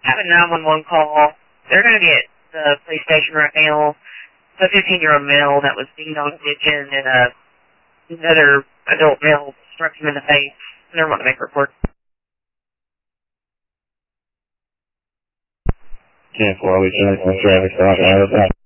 have a 911 call. They're going to be at the police station right now. A 15-year-old male that was beat on ditching and another adult male struck him in the face. And they're wanting to make a report. 10-4, we can traffic stop.